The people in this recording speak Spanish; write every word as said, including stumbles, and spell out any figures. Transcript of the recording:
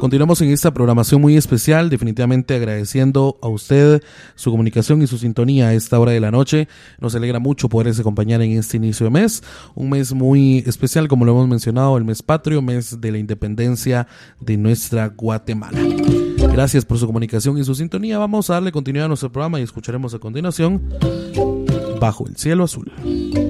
Continuamos en esta programación muy especial, definitivamente agradeciendo a usted su comunicación y su sintonía a esta hora de la noche. Nos alegra mucho poderles acompañar en este inicio de mes, un mes muy especial, como lo hemos mencionado, el mes patrio, mes de la independencia de nuestra Guatemala. Gracias por su comunicación y su sintonía. Vamos a darle continuidad a nuestro programa y escucharemos a continuación Bajo el Cielo Azul.